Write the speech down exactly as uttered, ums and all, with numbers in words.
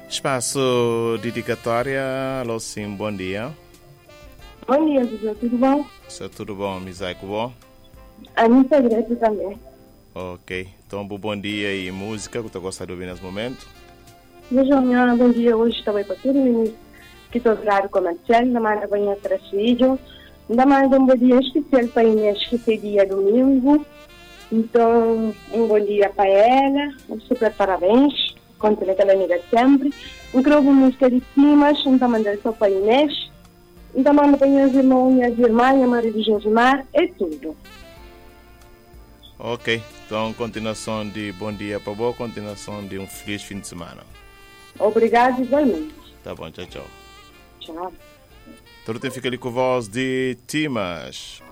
Espaço dedicatória, alô sim, bom dia. Bom dia, José, tudo bom? Está tudo bom, Misaico, bom? A mim está direito também. Ok, então bom dia e música que tu gosta de ouvir nesse momento? Veja, minha, bom dia, hoje estou aí para tudo, menino, que estou virado comercial, ainda mais a banha trasfígio, ainda mais um bom dia especial para a Inês, que foi dia domingo, então um bom dia para ela, um super parabéns, conta aquela amiga sempre, um crovo música de cimas, então mandar só para a Inês, então manda para minhas irmãs, minhas irmãs, minha Maria de Josimar, é tudo. Ok, então continuação de bom dia para boa, continuação de um feliz fim de semana. Obrigado igualmente. Tá bom, tchau, tchau. Tchau. Tudo tem fica ali com a voz de Timas.